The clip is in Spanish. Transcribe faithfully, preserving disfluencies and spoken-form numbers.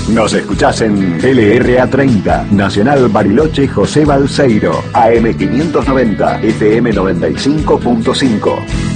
Nos escuchás en L R A treinta, Nacional Bariloche José Balseiro, A M quinientos noventa, F M noventa y cinco punto cinco.